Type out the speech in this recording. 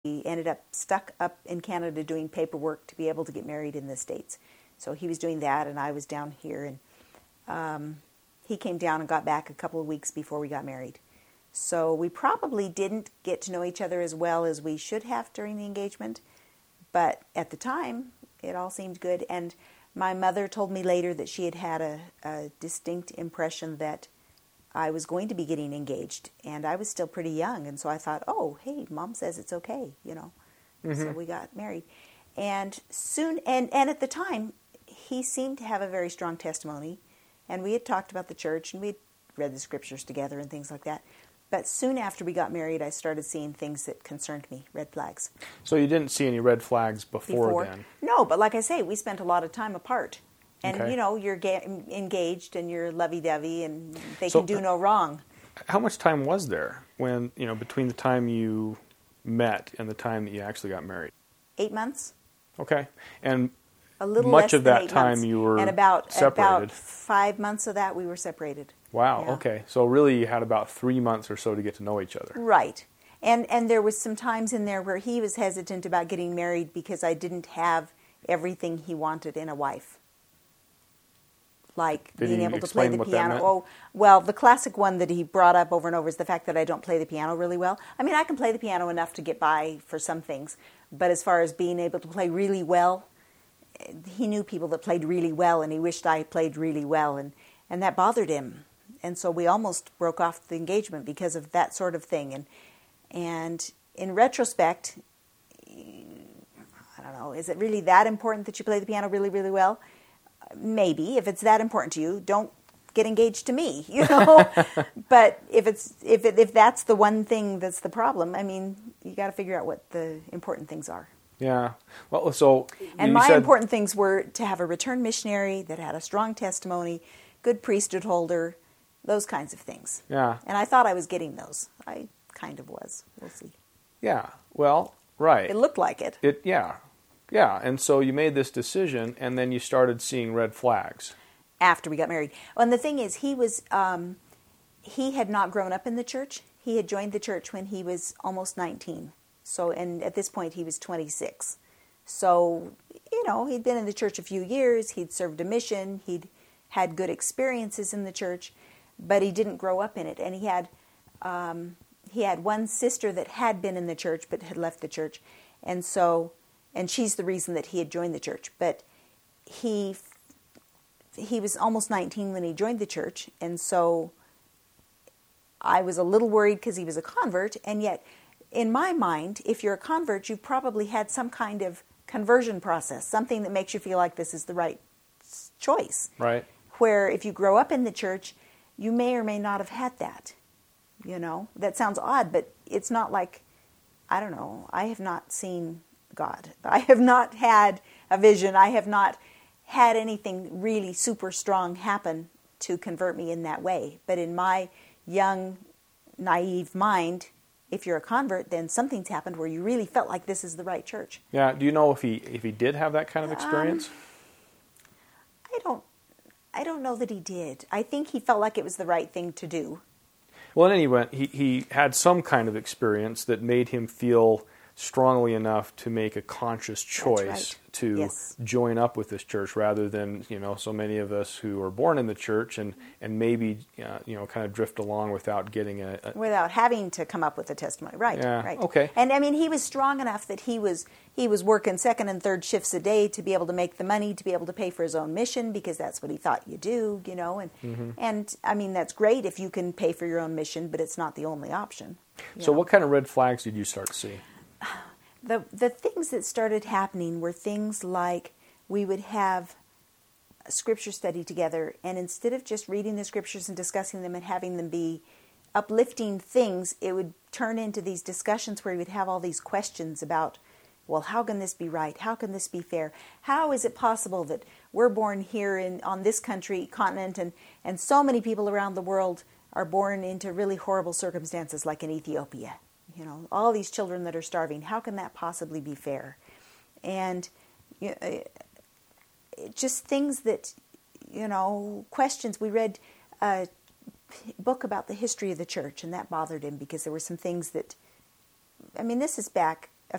He ended up stuck up in Canada doing paperwork to be able to get married in the States. So he was doing that, and I was down here, and he came down and got back a couple of weeks before we got married. So we probably didn't get to know each other as well as we should have during the engagement, but at the time, it all seemed good. And my mother told me later that she had had a distinct impression that I was going to be getting engaged, and I was still pretty young, and so I thought, oh, hey, Mom says it's okay, So we got married. And soon, and at the time, he seemed to have a very strong testimony, and we had talked about the church, and we had read the scriptures together and things like that. But soon after we got married, I started seeing things that concerned me, red flags. So you didn't see any red flags before then? No, but like I say, we spent a lot of time apart. And, Okay. You're engaged and you're lovey-dovey and they can do no wrong. How much time was there when, between the time you met and the time that you actually got married? 8 months. Okay. And a little much less of than that 8 time months. you were and about separated. 5 months of that we were separated. Wow, Yeah. okay. So really you had about 3 months or so to get to know each other. Right. And there was some times in there where he was hesitant about getting married because I didn't have everything he wanted in a wife. Like Did being he able to explain play the what that piano. meant? Oh, well, the classic one that he brought up over and over is the fact that I don't play the piano really well. I mean, I can play the piano enough to get by for some things, but as far as being able to play really well, he knew people that played really well, and he wished I played really well, and that bothered him. And so we almost broke off the engagement because of that sort of thing. And in retrospect, I don't know, is it really that important that you play the piano really, really well? Maybe. If it's that important to you, don't get engaged to me, But if that's the one thing that's the problem, I mean, you got to figure out what the important things are. Yeah. Well, so and my important things were to have a returned missionary that had a strong testimony, good priesthood holder, those kinds of things. Yeah. And I thought I was getting those. I kind of was. We'll see. Yeah. Well, right. It looked like it. Yeah. Yeah. And so you made this decision, and then you started seeing red flags. After we got married. And the thing is, he had not grown up in the church. He had joined the church when he was almost 19. So, and at this point he was 26. So, he'd been in the church a few years. He'd served a mission. He'd had good experiences in the church, but he didn't grow up in it. And he had one sister that had been in the church but had left the church. And she's the reason that he had joined the church. But he was almost 19 when he joined the church, and so I was a little worried because he was a convert, and yet, in my mind, if you're a convert, you've probably had some kind of conversion process, something that makes you feel like this is the right choice. Right. Where if you grow up in the church, you may or may not have had that. That sounds odd, but it's not like, I don't know, I have not seen God. I have not had a vision. I have not had anything really super strong happen to convert me in that way. But in my young, naive mind, if you're a convert, then something's happened where you really felt like this is the right church. Yeah. Do you know if he did have that kind of experience? I don't know that he did. I think he felt like it was the right thing to do. Well, in any event, he had some kind of experience that made him feel strongly enough to make a conscious choice to join up with this church rather than, so many of us who are born in the church and maybe, kind of drift along without getting without having to come up with a testimony. Right, yeah, right. Okay. And I mean, he was strong enough that he was working second and third shifts a day to be able to make the money, to be able to pay for his own mission, because that's what he thought you do, and I mean, that's great if you can pay for your own mission, but it's not the only option. So what kind of red flags did you start to see? The things that started happening were things like we would have a scripture study together, and instead of just reading the scriptures and discussing them and having them be uplifting things, it would turn into these discussions where we would have all these questions about, well, how can this be right? How can this be fair? How is it possible that we're born here on this continent, and so many people around the world are born into really horrible circumstances like in Ethiopia? All these children that are starving, how can that possibly be fair? And just things that, questions. We read a book about the history of the church, and that bothered him because there were some things that, I mean, this is back